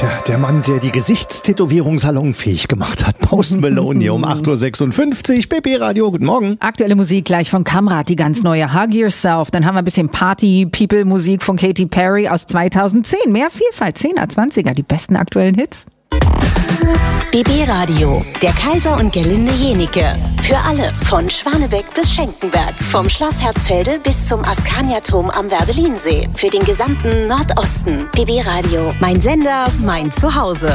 Tja, der Mann, der die Gesichtstätowierung salonfähig gemacht hat. Post Malone um 8.56 Uhr. BP Radio, guten Morgen. Aktuelle Musik gleich von Kamrat, die ganz neue Hug Yourself. Dann haben wir ein bisschen Party-People-Musik von Katy Perry aus 2010. Mehr Vielfalt, 10er, 20er, die besten aktuellen Hits. BB Radio, der Kaiser und Gerlinde Jenike. Für alle, von Schwanebeck bis Schenkenberg, vom Schloss Herzfelde bis zum Askaniaturm am Werbelinsee. Für den gesamten Nordosten. BB Radio, mein Sender, mein Zuhause.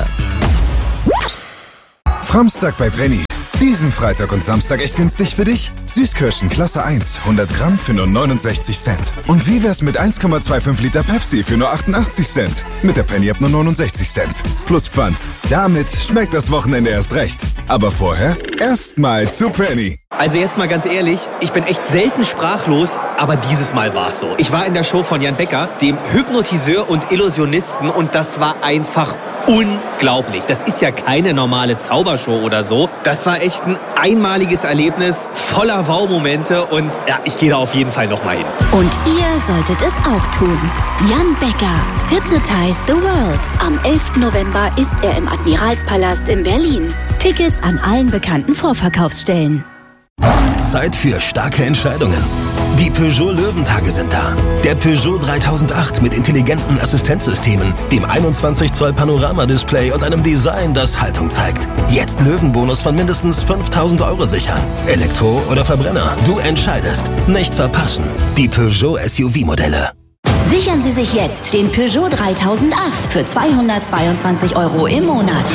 Framstag bei Penny. Diesen Freitag und Samstag echt günstig für dich? Süßkirschen Klasse 1, 100 Gramm für nur 69 Cent. Und wie wär's mit 1,25 Liter Pepsi für nur 88 Cent? Mit der Penny ab nur 69 Cent. Plus Pfand. Damit schmeckt das Wochenende erst recht. Aber vorher erstmal zu Penny. Also jetzt mal ganz ehrlich, ich bin echt selten sprachlos, aber dieses Mal war's so. Ich war in der Show von Jan Becker, dem Hypnotiseur und Illusionisten, und das war einfach unglaublich. Das ist ja keine normale Zaubershow oder so. Das war echt ein einmaliges Erlebnis, voller Wow-Momente, und ja, ich gehe da auf jeden Fall nochmal hin. Und ihr solltet es auch tun. Jan Becker, Hypnotize the World. Am 11. November ist er im Admiralspalast in Berlin. Tickets an allen bekannten Vorverkaufsstellen. Zeit für starke Entscheidungen. Die Peugeot Löwentage sind da. Der Peugeot 3008 mit intelligenten Assistenzsystemen, dem 21 Zoll Panoramadisplay und einem Design, das Haltung zeigt. Jetzt Löwenbonus von mindestens 5.000 € sichern. Elektro oder Verbrenner, du entscheidest. Nicht verpassen. Die Peugeot SUV-Modelle. Sichern Sie sich jetzt den Peugeot 3008 für 222 € im Monat.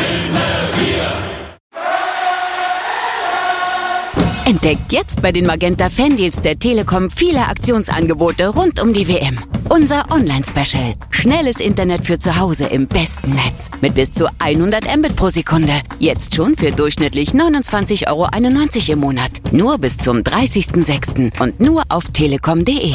Entdeckt jetzt bei den Magenta Fandeals der Telekom viele Aktionsangebote rund um die WM. Unser Online-Special. Schnelles Internet für zu Hause im besten Netz. Mit bis zu 100 Mbit pro Sekunde. Jetzt schon für durchschnittlich 29,91 € im Monat. Nur bis zum 30.06. und nur auf telekom.de.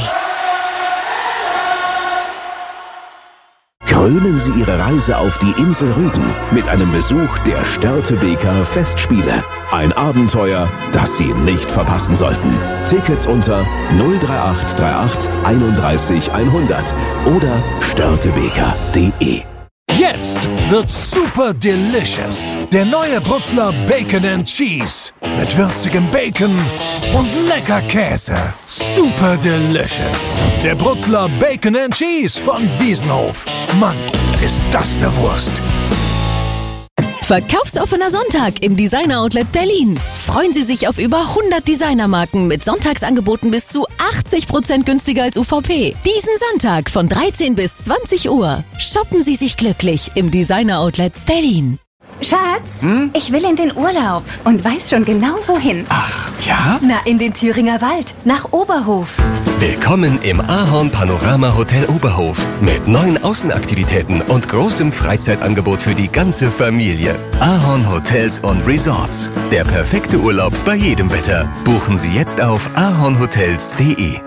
Krönen Sie Ihre Reise auf die Insel Rügen mit einem Besuch der Störtebeker Festspiele. Ein Abenteuer, das Sie nicht verpassen sollten. Tickets unter 03838 31 100 oder störtebeker.de. Jetzt wird's super delicious. Der neue Brutzler Bacon and Cheese. Mit würzigem Bacon und lecker Käse. Super delicious. Der Brutzler Bacon and Cheese von Wiesenhof. Mann, ist das eine Wurst. Verkaufsoffener Sonntag im Designer Outlet Berlin. Freuen Sie sich auf über 100 Designermarken mit Sonntagsangeboten bis zu 80% günstiger als UVP. Diesen Sonntag von 13 bis 20 Uhr. Shoppen Sie sich glücklich im Designer Outlet Berlin. Schatz, ich will in den Urlaub und weiß schon genau wohin. Ach, ja? Na, in den Thüringer Wald, nach Oberhof. Willkommen im Ahorn Panorama Hotel Oberhof mit neuen Außenaktivitäten und großem Freizeitangebot für die ganze Familie. Ahorn Hotels und Resorts. Der perfekte Urlaub bei jedem Wetter. Buchen Sie jetzt auf ahornhotels.de.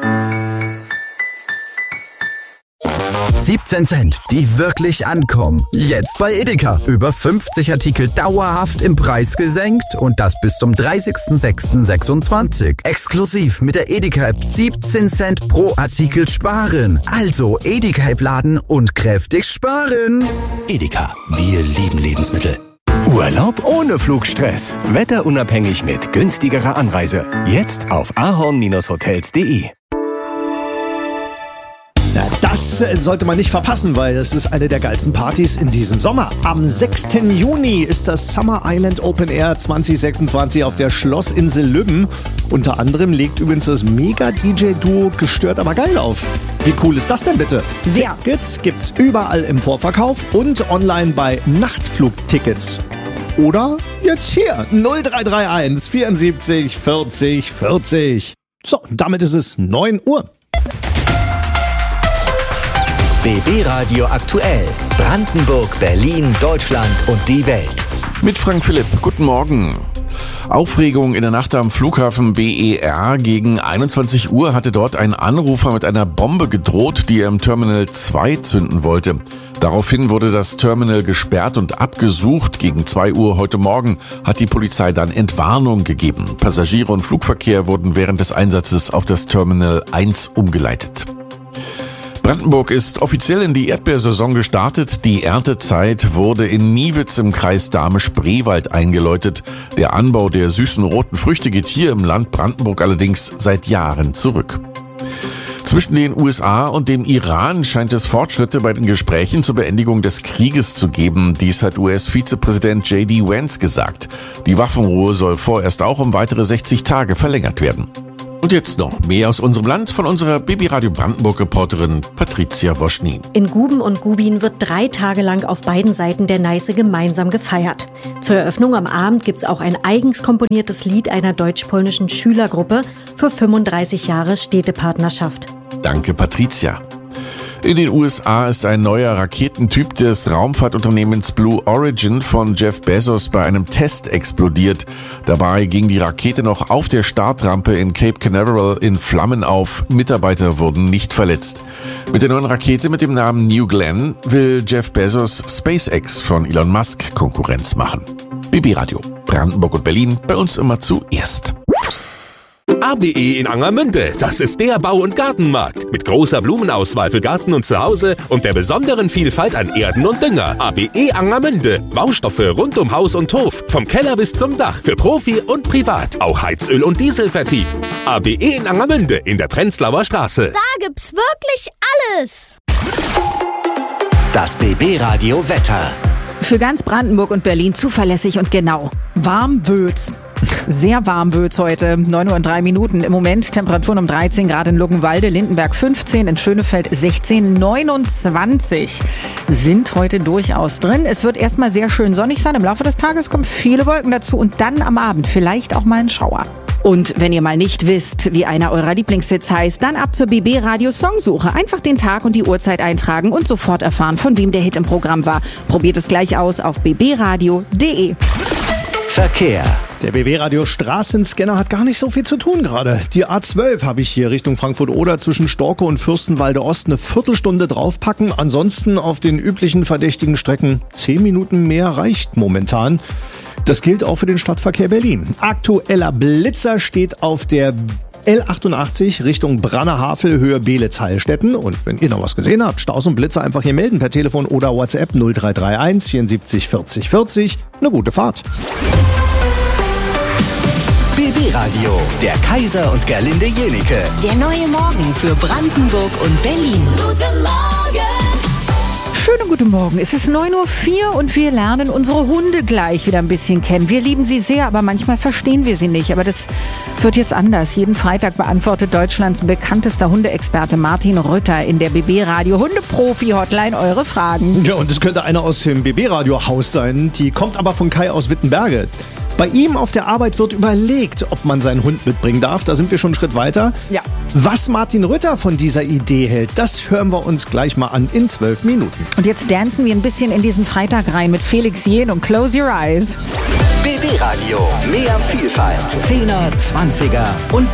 17 Cent, die wirklich ankommen. Jetzt bei Edeka. Über 50 Artikel dauerhaft im Preis gesenkt und das bis zum 30.06.26. Exklusiv mit der Edeka-App 17 Cent pro Artikel sparen. Also Edeka-App laden und kräftig sparen. Edeka, wir lieben Lebensmittel. Urlaub ohne Flugstress. Wetterunabhängig mit günstigerer Anreise. Jetzt auf ahorn-hotels.de. Na, das sollte man nicht verpassen, weil es ist eine der geilsten Partys in diesem Sommer. Am 6. Juni ist das Summer Island Open Air 2026 auf der Schlossinsel Lübben. Unter anderem legt übrigens das Mega-DJ-Duo Gestört aber geil auf. Wie cool ist das denn bitte? Sehr. Tickets gibt's überall im Vorverkauf und online bei Nachtflugtickets. Oder jetzt hier 0331 74 40 40. So, damit ist es 9 Uhr. BB Radio aktuell. Brandenburg, Berlin, Deutschland und die Welt. Mit Frank Philipp. Guten Morgen. Aufregung in der Nacht am Flughafen BER. Gegen 21 Uhr hatte dort ein Anrufer mit einer Bombe gedroht, die er im Terminal 2 zünden wollte. Daraufhin wurde das Terminal gesperrt und abgesucht. Gegen 2 Uhr heute Morgen hat die Polizei dann Entwarnung gegeben. Passagiere und Flugverkehr wurden während des Einsatzes auf das Terminal 1 umgeleitet. Brandenburg ist offiziell in die Erdbeersaison gestartet. Die Erntezeit wurde in Niewitz im Kreis Dahme-Spreewald eingeläutet. Der Anbau der süßen roten Früchte geht hier im Land Brandenburg allerdings seit Jahren zurück. Zwischen den USA und dem Iran scheint es Fortschritte bei den Gesprächen zur Beendigung des Krieges zu geben. Dies hat US-Vizepräsident J.D. Vance gesagt. Die Waffenruhe soll vorerst auch um weitere 60 Tage verlängert werden. Und jetzt noch mehr aus unserem Land von unserer BB Radio Brandenburg-Reporterin Patricia Woschny. In Guben und Gubin wird 3 Tage lang auf beiden Seiten der Neiße gemeinsam gefeiert. Zur Eröffnung am Abend gibt's auch ein eigens komponiertes Lied einer deutsch-polnischen Schülergruppe für 35 Jahre Städtepartnerschaft. Danke, Patricia. In den USA ist ein neuer Raketentyp des Raumfahrtunternehmens Blue Origin von Jeff Bezos bei einem Test explodiert. Dabei ging die Rakete noch auf der Startrampe in Cape Canaveral in Flammen auf. Mitarbeiter wurden nicht verletzt. Mit der neuen Rakete mit dem Namen New Glenn will Jeff Bezos SpaceX von Elon Musk Konkurrenz machen. BB Radio, Brandenburg und Berlin, bei uns immer zuerst. ABE in Angermünde, das ist der Bau- und Gartenmarkt. Mit großer Blumenauswahl für Garten und Zuhause und der besonderen Vielfalt an Erden und Dünger. ABE Angermünde, Baustoffe rund um Haus und Hof. Vom Keller bis zum Dach, für Profi und Privat. Auch Heizöl- und Dieselvertrieb. ABE in Angermünde in der Prenzlauer Straße. Da gibt's wirklich alles. Das BB-Radio Wetter. Für ganz Brandenburg und Berlin zuverlässig und genau. Warm wird's. Sehr warm wird's heute, 9:03 Uhr. Im Moment Temperaturen um 13 Grad in Luckenwalde, Lindenberg 15, in Schönefeld 16, 29 sind heute durchaus drin. Es wird erstmal sehr schön sonnig sein. Im Laufe des Tages kommen viele Wolken dazu und dann am Abend vielleicht auch mal ein Schauer. Und wenn ihr mal nicht wisst, wie einer eurer Lieblingshits heißt, dann ab zur BB Radio Songsuche. Einfach den Tag und die Uhrzeit eintragen und sofort erfahren, von wem der Hit im Programm war. Probiert es gleich aus auf bbradio.de. Verkehr. Der BB-Radio Straßenscanner hat gar nicht so viel zu tun gerade. Die A12 habe ich hier Richtung Frankfurt-Oder zwischen Storke und Fürstenwalde Ost eine Viertelstunde draufpacken. Ansonsten auf den üblichen verdächtigen Strecken 10 Minuten mehr reicht momentan. Das gilt auch für den Stadtverkehr Berlin. Aktueller Blitzer steht auf der L88 Richtung Brannerhavel, Höhe Beelitz-Heilstätten. Und wenn ihr noch was gesehen habt, Staus und Blitzer einfach hier melden per Telefon oder WhatsApp 0331 74 40 40. Eine gute Fahrt. BB Radio, der Kaiser und Gerlinde Jenike. Der neue Morgen für Brandenburg und Berlin. Guten Morgen. Schönen guten Morgen. Es ist 9:04 Uhr und wir lernen unsere Hunde gleich wieder ein bisschen kennen. Wir lieben sie sehr, aber manchmal verstehen wir sie nicht. Aber das wird jetzt anders. Jeden Freitag beantwortet Deutschlands bekanntester Hundeexperte Martin Rütter in der BB-Radio Hundeprofi-Hotline eure Fragen. Ja, und es könnte einer aus dem BB-Radio-Haus sein. Die kommt aber von Kai aus Wittenberge. Bei ihm auf der Arbeit wird überlegt, ob man seinen Hund mitbringen darf. Da sind wir schon einen Schritt weiter. Ja. Was Martin Rütter von dieser Idee hält, das hören wir uns gleich mal an in 12 Minuten. Und jetzt dancen wir ein bisschen in diesen Freitag rein mit Felix Jähn und Close Your Eyes. BB Radio, mehr Vielfalt. 10er, 20er und